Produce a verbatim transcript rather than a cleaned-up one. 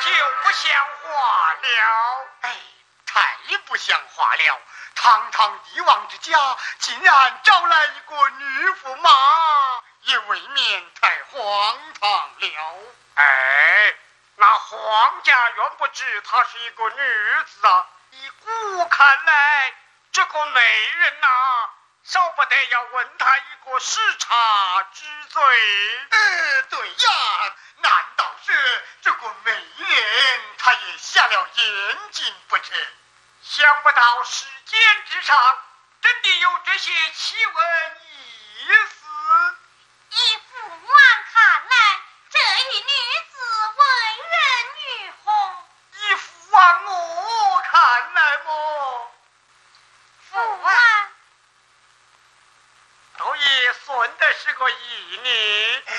就不像话了。 哎，太不像话了！堂堂帝王之家，竟然招来一个女驸马，也未免太荒唐了。 哎，那皇家原不知她是一个女子啊，依古看来，这个美人呐、啊，少不得要问她一个视察之罪。 呃，对呀，难道是这个美人她也下了眼睛不成？ 想不到世间之上真的有这些奇闻